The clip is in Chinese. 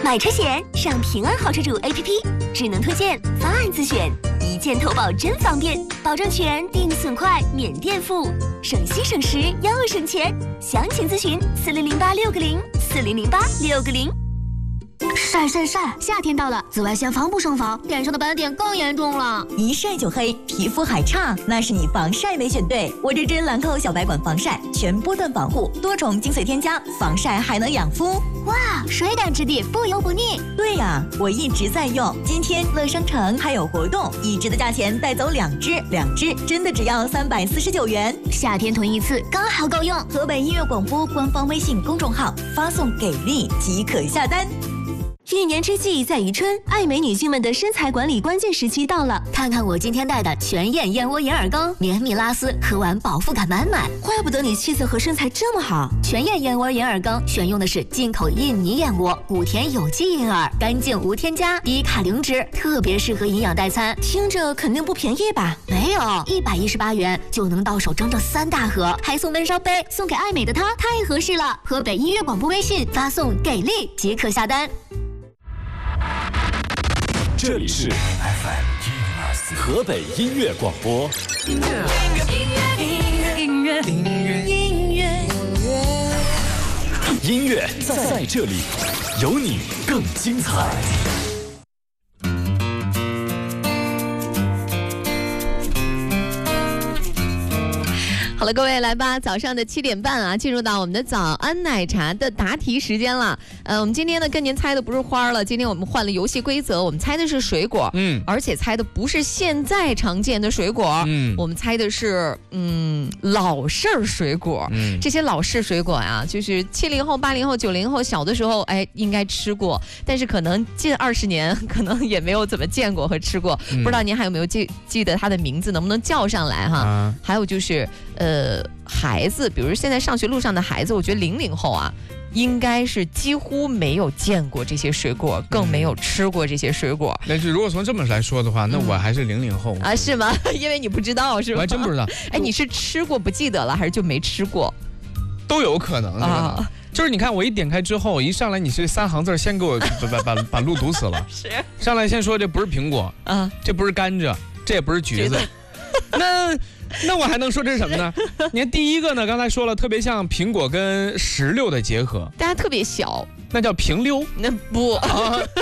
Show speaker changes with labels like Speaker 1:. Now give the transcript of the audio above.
Speaker 1: 买车险上平安好车主 APP， 智能推荐，方案自选，一键投保真方便，保证全，定损快，免垫付，省心省时又省钱。详情咨询4008-660，4008-660。
Speaker 2: 晒晒晒！夏天到了，紫外线防不胜防，脸上的斑点更严重了。
Speaker 3: 一晒就黑，皮肤还差，那是你防晒没选对。我这支兰蔻小白管防晒，全波段保护，多重精粹添加，防晒还能养肤。
Speaker 2: 哇，水感质地，不油不腻。
Speaker 3: 对呀，我一直在用。今天乐商城还有活动，一支的价钱带走2支，2支真的只要349元。
Speaker 2: 夏天囤一次刚好够用。
Speaker 3: 河北音乐广播官方微信公众号发送给力即可下单。
Speaker 1: 一年之计在于春，爱美女性们的身材管理关键时期到了。
Speaker 2: 看看我今天带的全燕燕窝银耳羹，绵密拉丝，喝完饱腹感满满。
Speaker 1: 怪不得你气色和身材这么好。
Speaker 2: 全燕燕窝银耳羹选用的是进口印尼燕窝，谷田有机银耳，干净无添加，低卡零脂，特别适合营养代餐。
Speaker 1: 听着肯定不便宜吧？
Speaker 2: 没有，118元就能到手整整3大盒，还送闷烧杯，送给爱美的她太合适了。河北音乐广播微信发送给力即可下单。
Speaker 4: 这里是 FM 河北音乐广播。音乐在这里，有你更精彩。
Speaker 5: 好了，各位来吧，早上的7点半啊，进入到我们的早安奶茶的答题时间了。我们今天呢跟您猜的不是花了，今天我们换了游戏规则，我们猜的是水果，而且猜的不是现在常见的水果，我们猜的是老式水果，这些老式水果啊，就是70后、80后、90后小的时候，应该吃过，但是可能近20年可能也没有怎么见过和吃过，不知道您还有没有记得它的名字，能不能叫上来哈？还有就是孩子，比如现在上学路上的孩子，我觉得00后啊，应该是几乎没有见过这些水果，更没有吃过这些水果。
Speaker 6: 但是如果从这么来说的话，那我还是00后
Speaker 5: 啊？是吗？因为你不知道是吧？
Speaker 6: 我还真不知道。
Speaker 5: 你是吃过不记得了，还是就没吃过？
Speaker 6: 都有可能啊。就是你看，我一点开之后，一上来你是3行字，先给我把路堵死了。
Speaker 5: 是。
Speaker 6: 上来先说这不是苹果啊，这不是甘蔗，这也不是橘子。那我还能说这是什么呢？你看第一个呢，刚才说了，特别像苹果跟石榴的结合，
Speaker 5: 大家特别小，
Speaker 6: 那叫平溜。
Speaker 5: 那不啊，